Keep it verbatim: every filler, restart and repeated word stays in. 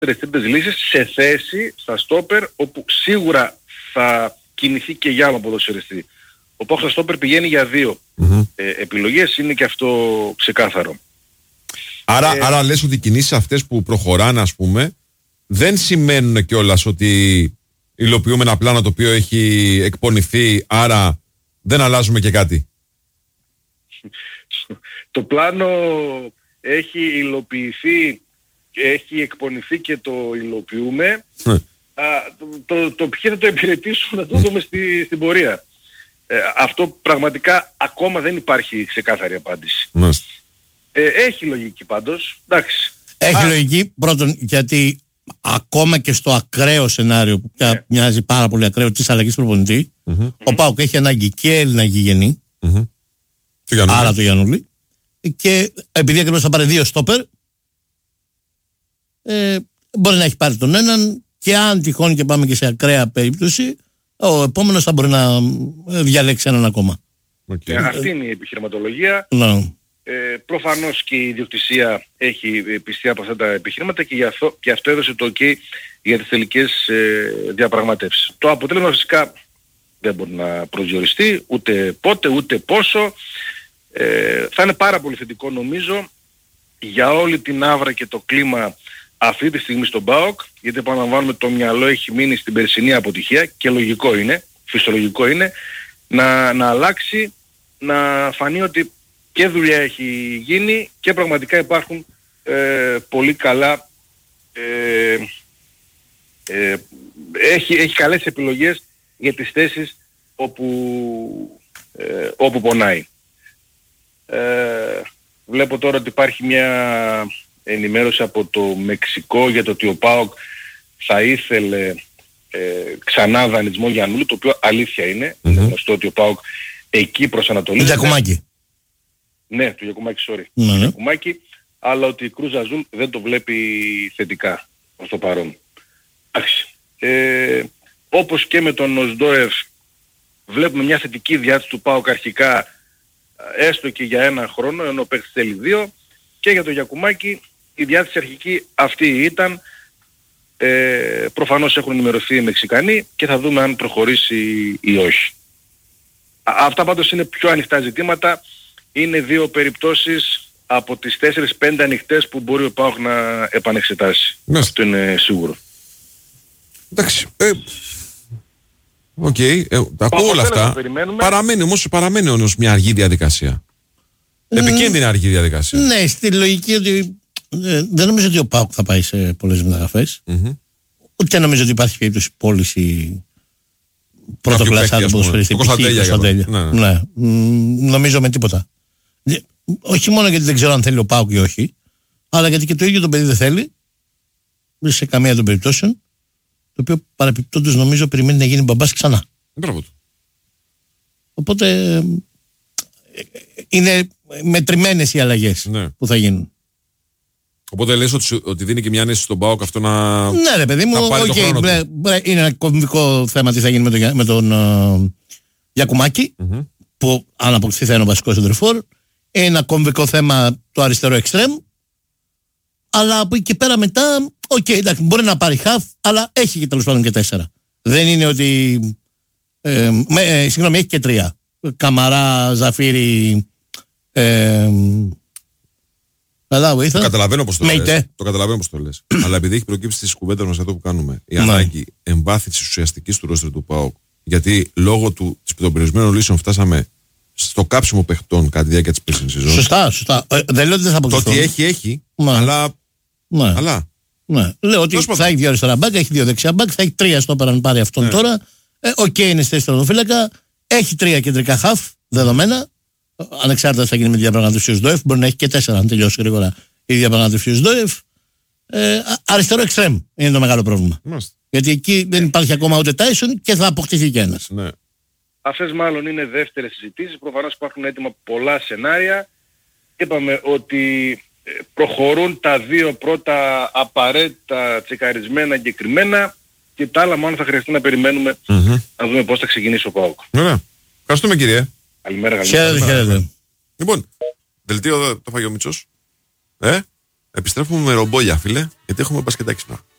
τρίτες λύσεις σε θέση στα στόπερ όπου σίγουρα θα κινηθεί και για άλλο ποδοσφαιριστή. Ο ΠΑΟΚ στα στόπερ πηγαίνει για δύο mm-hmm. ε, επιλογές, είναι και αυτό ξεκάθαρο. Άρα, ε, άρα λες ότι οι κινήσεις αυτές που προχωράνε, ας πούμε, δεν σημαίνουν κιόλας ότι υλοποιούμε ένα πλάνο το οποίο έχει εκπονηθεί, άρα δεν αλλάζουμε και κάτι. Το πλάνο έχει υλοποιηθεί, έχει εκπονηθεί και το υλοποιούμε. Mm. Α, το, το, το ποιοι θα το υπηρετήσουμε να το δούμε στη, στην πορεία. Ε, αυτό πραγματικά ακόμα δεν υπάρχει ξεκάθαρη απάντηση. Mm. Ε, έχει λογική πάντως. Εντάξει. Έχει Α, λογική πρώτον γιατί ακόμα και στο ακραίο σενάριο που πια yeah. μοιάζει πάρα πολύ ακραίο της αλλαγής προπονητή, mm-hmm. ο ΠΑΟΚ έχει ανάγκη και Έλληνα γηγενή, mm-hmm. άρα το Γιαννούλη, και επειδή ακριβώς θα πάρει δύο στόπερ, ε, μπορεί να έχει πάρει τον έναν και αν τυχόν και πάμε και σε ακραία περίπτωση, ο επόμενος θα μπορεί να διαλέξει έναν ακόμα. Okay. Ε, αυτή είναι η επιχειρηματολογία. No. Ε, προφανώς και η ιδιοκτησία έχει πιστεί από αυτά τα επιχειρήματα και γι' αυτό, γι αυτό έδωσε το OK για τις τελικές ε, διαπραγματεύσεις. Το αποτέλεσμα φυσικά δεν μπορεί να προσδιοριστεί ούτε πότε ούτε πόσο. Ε, θα είναι πάρα πολύ θετικό νομίζω για όλη την άβρα και το κλίμα αυτή τη στιγμή στον ΠΑΟΚ, γιατί επαναλαμβάνουμε το μυαλό έχει μείνει στην περσινή αποτυχία και λογικό είναι, φυσιολογικό είναι να, να αλλάξει, να φανεί ότι και δουλειά έχει γίνει και πραγματικά υπάρχουν ε, πολύ καλά ε, ε, έχει, έχει καλές επιλογές για τις θέσεις όπου, ε, όπου πονάει. Ε, βλέπω τώρα ότι υπάρχει μια ενημέρωση από το Μεξικό για το ότι ο ΠΑΟΚ θα ήθελε ε, ξανά δανεισμό Γιαννούλη, το οποίο αλήθεια είναι. Mm-hmm. Είναι γνωστό ότι ο ΠΑΟΚ εκεί προσανατολίζεται. Το Γιακουμάκη. Ναι, το Γιακουμάκη, sorry. Mm-hmm. Το Γιακουμάκη, αλλά ότι η Κρούζ Αζούλ δεν το βλέπει θετικά ως το παρόν. Εντάξει. Ε, όπως και με τον Οσντόεφ βλέπουμε μια θετική διάθεση του ΠΑΟΚ αρχικά, έστω και για ένα χρόνο, ενώ ο παίκτης θέλει δύο, και για το Γιακουμάκη η διάθεση αρχική αυτή ήταν. Ε, προφανώς έχουν ενημερωθεί οι Μεξικανοί και θα δούμε αν προχωρήσει ή όχι. Α, αυτά πάντως είναι πιο ανοιχτά ζητήματα. Είναι δύο περιπτώσεις από τις τέσσερις πέντε ανοιχτές που μπορεί ο ΠΑΟΚ να επανεξετάσει. Ναι. Αυτό είναι σίγουρο. Εντάξει. Ε, Οκ, okay, ε, τα ακούω όλα αυτά. Παραμένει όμως, παραμένει όμως μια αργή διαδικασία. Mm, Επικίνδυνη αργή διαδικασία. Ναι, στη λογική ότι ε, δεν νομίζω ότι ο ΠΑΟΚ θα πάει σε πολλές μεταγραφές. Mm-hmm. Ούτε νομίζω ότι υπάρχει περίπτωση πώληση πρωτοκλασσάτου ποδοσφαιριστή. Κωνσταντέλια. Ναι, ναι. ναι. Νομίζω με τίποτα. Όχι μόνο γιατί δεν ξέρω αν θέλει ο ΠΑΟΚ ή όχι, αλλά γιατί και το ίδιο το παιδί δεν θέλει, σε καμία των περιπτώσεων. Το οποίο παρεπιπτόντως νομίζω περιμένει να γίνει μπαμπάς ξανά. Μπράβο του. Οπότε είναι μετρημένες οι αλλαγές ναι. που θα γίνουν. Οπότε λες ότι, ότι δίνει και μια ανέση στον ΠΑΟΚ αυτό να. Ναι, ρε παιδί μου, okay, μπρε, μπρε, είναι ένα κομβικό θέμα τι θα γίνει με τον, με τον uh, Γιακουμάκη, mm-hmm. που αν αποκτηθεί θα είναι ο βασικός σεντερφόρ. Είναι ένα κομβικό θέμα το αριστερό εξτρέμ. Αλλά από εκεί και πέρα μετά, οκ, okay, εντάξει, μπορεί να πάρει χαφ, αλλά έχει και τέλος πάντων και τέσσερα. Δεν είναι ότι. Ε, με, ε, συγγνώμη, έχει και τρία. Καμαρά, Ζαφύρι. Ε, το καταλαβαίνω πως το λες. Το καταλαβαίνω πως το λες. Αλλά επειδή έχει προκύψει στις κουβέντες μας εδώ που κάνουμε η ανάγκη εμβάθυνσης ουσιαστικής του ρόστερ του ΠΑΟΚ, γιατί λόγω του, των περιορισμένων λύσεων φτάσαμε στο κάψιμο παιχτών κατά τη διάρκεια της περσινής σεζόν. Σωστά, σωστά. Ε, δεν λέω ότι δεν θα αποκτηθούν. Το ότι έχει, έχει. Ναι. Αλλά. Ναι. αλλά. Ναι. Λέω ότι θα έχει δύο αριστερά μπακ, έχει δύο δεξιά μπακ, θα έχει τρία στο πέραν πάρει αυτόν ναι. τώρα. Οκ, ε, okay, είναι στη θέση τερματοφύλακα. Έχει τρία κεντρικά χαφ δεδομένα. Ανεξάρτητα θα γίνει με τη διαπραγματεύση ΣΔΟΕΦ. Μπορεί να έχει και τέσσερα αν τελειώσει γρήγορα η διαπραγματεύση ΣΔΟΕΦ. Ε, αριστερό εξτρέμ είναι το μεγάλο πρόβλημα. Μάλιστα. Γιατί εκεί δεν υπάρχει ακόμα ούτε Τάισον και θα αποκτηθεί κι ένας. Ναι. Αυτές μάλλον είναι δεύτερες συζητήσεις. Προφανώς υπάρχουν έτοιμα πολλά σενάρια. Είπαμε ότι προχωρούν τα δύο πρώτα απαραίτητα τσεκαρισμένα εγκεκριμένα και τα άλλα μάλλον θα χρειαστεί να περιμένουμε mm-hmm. να δούμε πώς θα ξεκινήσει ο ΠΑΟΚ. Ωραία. Ευχαριστούμε κύριε. Καλημέρα, καλημέρα. Χαίρετε, χαίρετε. Λοιπόν, δελτίο το φάγει ο Μητσός. Ε? Επιστρέφουμε με ρομπόλια, φίλε, γιατί έχουμε μπασκετάκι σήμερα.